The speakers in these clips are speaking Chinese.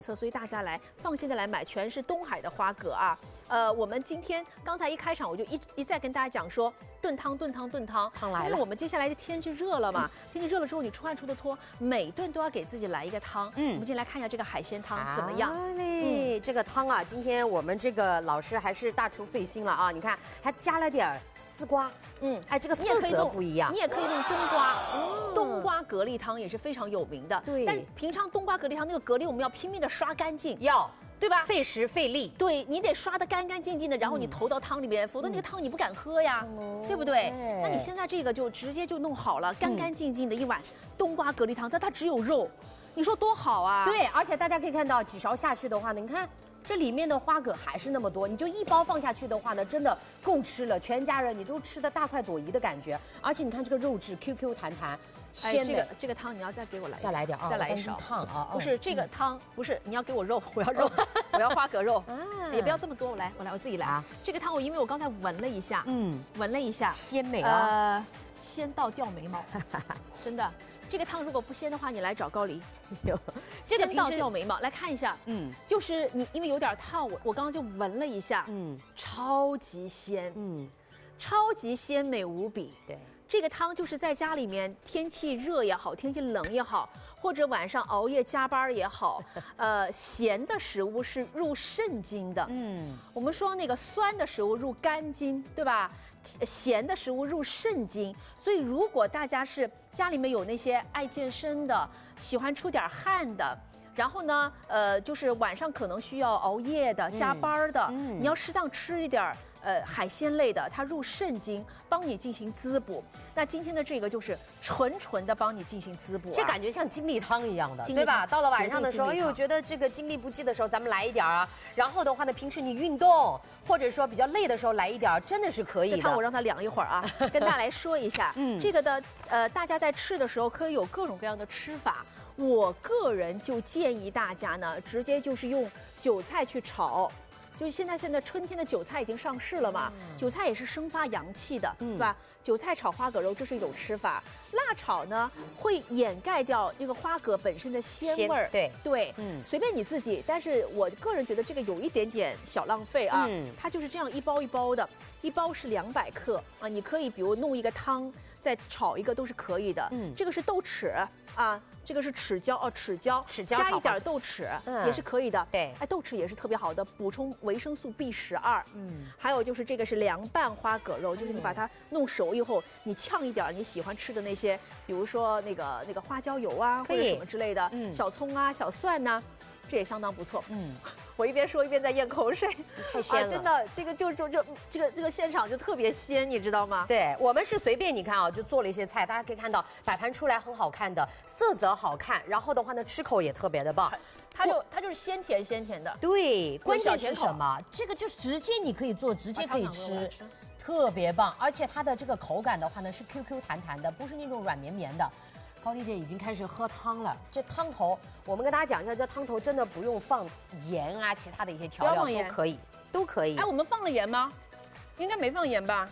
所以大家来放心的来买，全是东海的花蛤啊。我们今天刚才一开场我就一再跟大家讲说，炖汤汤来了。 因为我们接下来的天气热了嘛，天气热了之后你出汗出的脱，每顿都要给自己来一个汤。我们今天来看一下这个海鲜汤怎么样。 这个汤啊，今天我们这个老师还是大厨费心了啊！你看还加了点丝瓜，这个色泽不一样。 你也可以用冬瓜，冬瓜蛤蜊汤也是非常有名的。 对， 但平常冬瓜蛤蜊汤那个蛤蜊我们要拼命的刷干净，对吧？ 费时费力， 对你得刷得干干净净的，然后你投到汤里面，否则那个汤你不敢喝呀，对不对？那你现在这个就直接就弄好了，干干净净的一碗冬瓜蛤蜊汤，但它只有肉，你说多好啊！ 对，而且大家可以看到几勺下去的话呢，你看这里面的花蛤还是那么多，你就一包放下去的话呢，真的够吃了，全家人你都吃的大快朵颐的感觉。而且你看这个肉质 QQ 弹弹。鲜美， 这个汤你要再给我来， 再来点啊， 再来一勺烫啊！ 不是这个汤，不是你要给我肉，我要肉，我要花蛤肉，也不要这么多，我自己来啊！这个汤因为我刚才闻了一下，闻了一下， 鲜美啊， 鲜到掉眉毛，真的。这个汤如果不鲜的话，你来找高丽。鲜到掉眉毛，来看一下，就是你因为有点烫，我刚刚就闻了一下，超级鲜，超级鲜美无比， 对。 这个汤就是在家里面，天气热也好，天气冷也好，或者晚上熬夜加班也好，咸的食物是入肾经的。我们说那个酸的食物入肝经，对吧？咸的食物入肾经。所以如果大家是家里面有那些爱健身的，喜欢出点汗的。然后呢，就是晚上可能需要熬夜的、加班的，你要适当吃一点海鲜类的，它入肾经，帮你进行滋补。那今天的这个就是纯的帮你进行滋补， 这感觉像精力汤一样的，对吧？到了晚上的时候，哎呦，觉得这个精力不济的时候，咱们来一点啊。然后的话呢，平时你运动或者说比较累的时候来一点，真的是可以的。 这汤我让它凉一会儿啊，跟大家来说一下，这个的大家在吃的时候可以有各种各样的吃法。我个人就建议大家呢，直接就是用韭菜去炒，就是现在春天的韭菜已经上市了嘛，韭菜也是生发阳气的，对吧？韭菜炒花蛤肉这是一种吃法，辣炒呢会掩盖掉这个花蛤本身的鲜味儿，对，随便你自己，但是我个人觉得这个有一点点小浪费啊，它就是这样一包一包的，一包是200克啊，你可以比如弄一个汤。再炒一个都是可以的，这个是豆豉啊，这个是豉椒哦，豉椒加一点豆豉也是可以的， 对， 豆豉也是特别好的，补充维生素 B12，还有就是这个是凉拌花蛤肉，就是你把它弄熟以后，你呛一点你喜欢吃的那些，比如说那个花椒油啊，或者什么之类的，小葱啊、小蒜呐，这也相当不错，我一边说一边在咽口水， 太鲜了， 真的，这个这个现场就特别鲜，你知道吗？ 对，我们是随便你看啊，就做了一些菜，大家可以看到摆盘出来很好看的，色泽好看，然后的话呢，吃口也特别的棒。 它就是鲜甜的。 对，关键是什么？这个就直接你可以做，直接可以吃，特别棒。而且它的这个口感的话呢，是 QQ 弹弹的，不是那种软绵绵的。高丽姐已经开始喝汤了，这汤头我们跟大家讲一下，这汤头真的不用放盐啊，其他的一些调料都可以。 哎，我们放了盐吗？应该没放盐吧？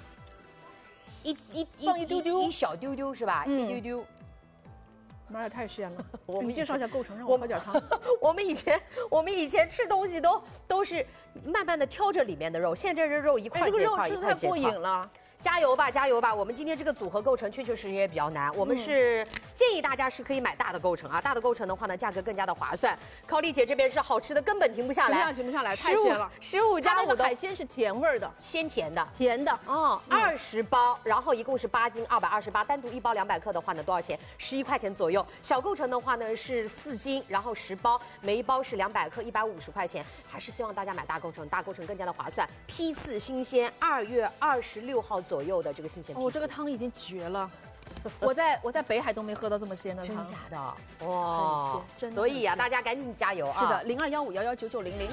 放一丢丢， 一小丢丢是吧？一丢丢。 妈呀，太鲜了！我们介绍一下构成，让我喝点汤。 我们以前吃东西都是慢慢的挑着里面的肉，现在这肉一块接一块，一块接一块， 太过瘾了。 加油吧，加油吧！我们今天这个组合构成确实也比较难，我们是建议大家是可以买大的构成啊，大的构成的话呢，价格更加的划算。高丽姐这边是好吃的根本停不下来， 停不下来，太鲜了。 15加5的海鲜是甜味的， 鲜甜的哦 ，20包，然后一共是8斤，228，单独一包200克的话呢，多少钱？11块钱左右。小构成的话呢是4斤，然后10包，每一包是200克，150块钱。还是希望大家买大构成，大构成更加的划算，批次新鲜，2月26号左右的这个新鲜。 这个汤已经绝了，我在北海都没喝到这么鲜的汤， 真假的？哇，很鲜，所以啊，大家赶紧加油啊！ 是的，0215119900。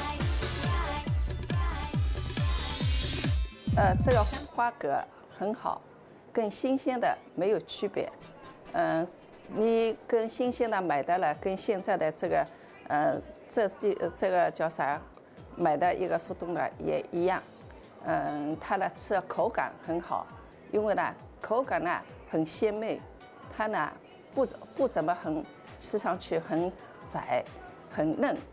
这个花蛤很好，跟新鲜的没有区别。你跟新鲜的买的了，跟现在的这个这个叫啥，买的一个速冻的也一样。它呢吃口感很好，因为呢口感呢很鲜美，它呢不怎么吃上去很窄， 很嫩，